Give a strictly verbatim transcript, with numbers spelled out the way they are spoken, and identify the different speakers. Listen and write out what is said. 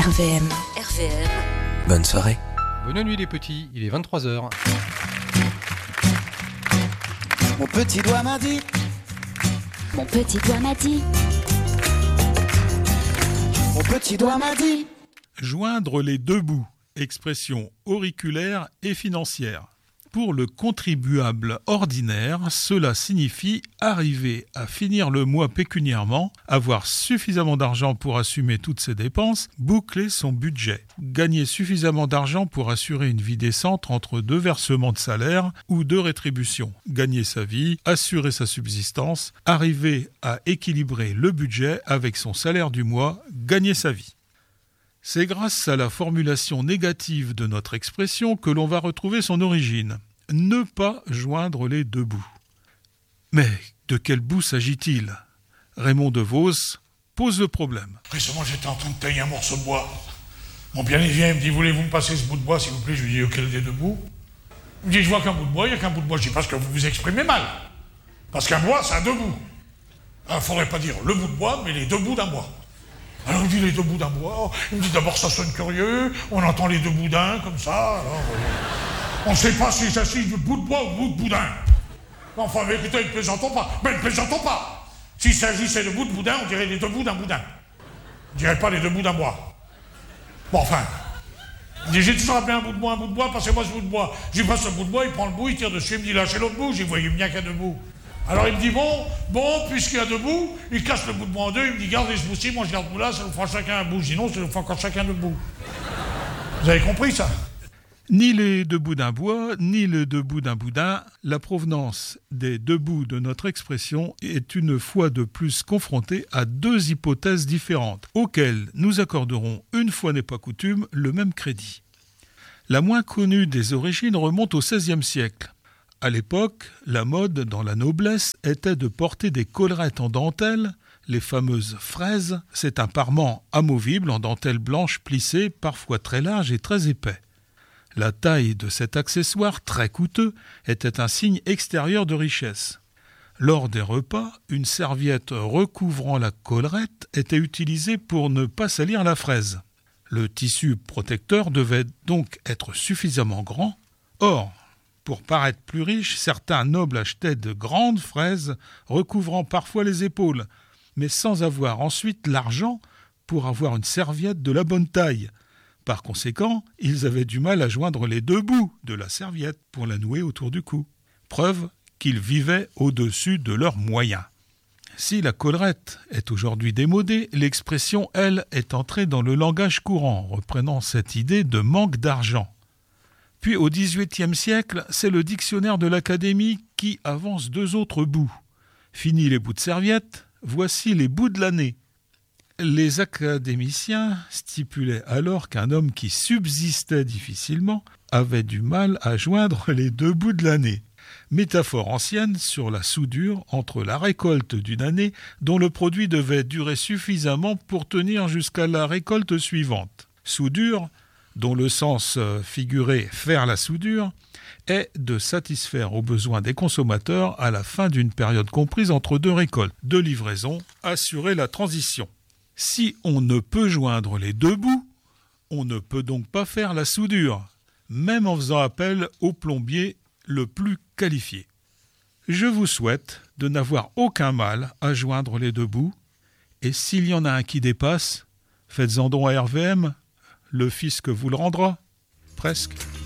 Speaker 1: R V M.
Speaker 2: R V M.
Speaker 3: Bonne soirée.
Speaker 4: Bonne nuit les petits, il est vingt-trois heures.
Speaker 5: Mon petit doigt m'a dit.
Speaker 1: Mon petit doigt m'a dit.
Speaker 5: Mon petit doigt m'a dit.
Speaker 6: Joindre les deux bouts, expression auriculaire et financière. Pour le contribuable ordinaire, cela signifie arriver à finir le mois pécuniairement, avoir suffisamment d'argent pour assumer toutes ses dépenses, boucler son budget, gagner suffisamment d'argent pour assurer une vie décente entre deux versements de salaire ou de rétribution, gagner sa vie, assurer sa subsistance, arriver à équilibrer le budget avec son salaire du mois, gagner sa vie. C'est grâce à la formulation négative de notre expression que l'on va retrouver son origine. Ne pas joindre les deux bouts. Mais de quel bout s'agit-il ? Raymond Devos pose le problème.
Speaker 7: Récemment, j'étais en train de tailler un morceau de bois. Mon bien-aimé vient et me dit « Voulez-vous me passer ce bout de bois, s'il vous plaît ?» Je lui dis « Auquel des deux bouts ?» Il me dit « Je vois qu'un bout de bois, il n'y a qu'un bout de bois. » Je dis « Parce que vous vous exprimez mal. Parce qu'un bois, c'est un deux bouts. Il ne faudrait pas dire le bout de bois, mais les deux bouts d'un bois. » Alors il me dit les deux bouts d'un bois, il me dit d'abord ça sonne curieux, on entend les deux bouts d'un comme ça, alors, euh, on ne sait pas s'il s'agit du bout de bois ou du bout de boudin. Enfin mais écoutez, ne plaisantons pas, mais ne plaisantons pas. S'il s'agissait de bout de boudin, on dirait les deux bouts d'un boudin. On dirait pas les deux bouts d'un bois. Bon enfin, il dit j'ai toujours appelé un bout de bois, un bout de bois, passez-moi ce bout de bois. J'y passe le bout de bois, il prend le bout, il tire dessus, il me dit lâchez l'autre bout, j'y voyais bien qu'il y a deux bouts. Alors il me dit, bon, bon, puisqu'il y a deux bouts, il casse le bout de bois en deux, il me dit, gardez ce bout-ci, moi je garde ce bout-là, ça nous fera chacun un bout, sinon ça nous fera encore chacun deux bouts. Vous avez compris ça ?
Speaker 6: Ni les deux bouts d'un bois, ni les deux bouts d'un boudin, la provenance des deux bouts de notre expression est une fois de plus confrontée à deux hypothèses différentes, auxquelles nous accorderons, une fois n'est pas coutume, le même crédit. La moins connue des origines remonte au seizième siècle. À l'époque, la mode dans la noblesse était de porter des collerettes en dentelle, les fameuses fraises. C'est un parement amovible en dentelle blanche plissée, parfois très large et très épais. La taille de cet accessoire, très coûteux, était un signe extérieur de richesse. Lors des repas, une serviette recouvrant la collerette était utilisée pour ne pas salir la fraise. Le tissu protecteur devait donc être suffisamment grand. Or, pour paraître plus riche, certains nobles achetaient de grandes fraises recouvrant parfois les épaules, mais sans avoir ensuite l'argent pour avoir une serviette de la bonne taille. Par conséquent, ils avaient du mal à joindre les deux bouts de la serviette pour la nouer autour du cou. Preuve qu'ils vivaient au-dessus de leurs moyens. Si la collerette est aujourd'hui démodée, l'expression, elle, est entrée dans le langage courant, reprenant cette idée de manque d'argent. Puis au dix-huitième siècle, c'est le dictionnaire de l'Académie qui avance deux autres bouts. Fini les bouts de serviette, voici les bouts de l'année. Les académiciens stipulaient alors qu'un homme qui subsistait difficilement avait du mal à joindre les deux bouts de l'année. Métaphore ancienne sur la soudure entre la récolte d'une année dont le produit devait durer suffisamment pour tenir jusqu'à la récolte suivante. Soudure, dont le sens figuré « faire la soudure », est de satisfaire aux besoins des consommateurs à la fin d'une période comprise entre deux récoltes. De livraison, assurer la transition. Si on ne peut joindre les deux bouts, on ne peut donc pas faire la soudure, même en faisant appel au plombier le plus qualifié. Je vous souhaite de n'avoir aucun mal à joindre les deux bouts, et s'il y en a un qui dépasse, faites-en don à R V M, le fisc vous le rendra, presque.